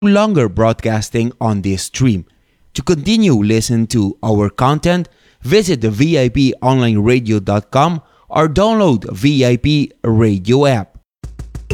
longer broadcasting on this stream. To continue listening to our content, visit the VIPonlineradio.com or download VIP Radio app.